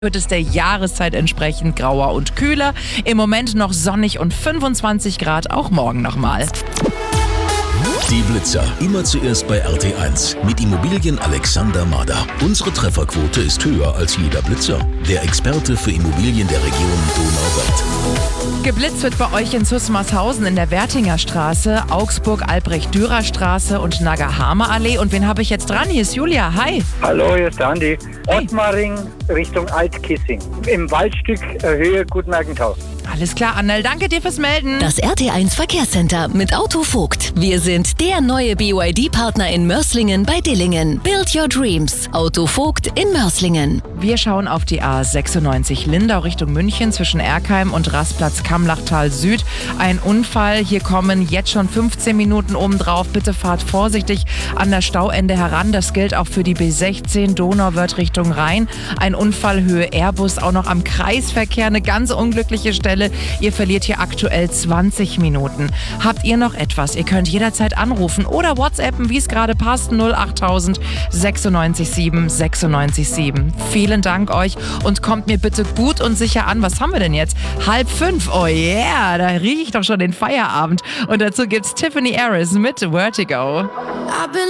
Wird es der Jahreszeit entsprechend grauer und kühler. Im Moment noch sonnig und 25 Grad, auch morgen nochmal. Die Blitzer, immer zuerst bei RT1 mit Immobilien Alexander Mader. Unsere Trefferquote ist höher als jeder Blitzer. Der Experte für Immobilien der Region Donauwörth. Geblitzt wird bei euch in Zusmarshausen in der Wertinger Straße, Augsburg, Albrecht-Dürer-Straße und Nagahama-Allee. Und wen habe ich jetzt dran? Hier ist Julia. Hi. Hallo, hier ist der Andi. Ottmaring Richtung Altkissing. Im Waldstück Höhe Gutmergentau. Alles klar, Annel. Danke dir fürs Melden. Das RT1 Verkehrscenter mit Auto Vogt. Wir sind der neue BYD-Partner in Mörslingen bei Dillingen. Build your dreams. Auto Vogt in Mörslingen. Wir schauen auf die A96 Lindau Richtung München zwischen Erkheim und Rastplatz Kamlachtal Süd. Ein Unfall. Hier kommen jetzt schon 15 Minuten obendrauf. Bitte fahrt vorsichtig an das Stauende heran. Das gilt auch für die B16 Donauwörth Richtung Rhein. Ein Unfall Höhe Airbus, auch noch am Kreisverkehr. Eine ganz unglückliche Stelle. Ihr verliert hier aktuell 20 Minuten. Habt ihr noch etwas? Ihr könnt jederzeit anrufen oder WhatsAppen, wie es gerade passt. 08000 96 7 96 7. Vielen Dank euch und kommt mir bitte gut und sicher an. Was haben wir denn jetzt? 4:30. Oh yeah, da rieche ich doch schon den Feierabend. Und dazu gibt's Tiffany Harris mit Vertigo.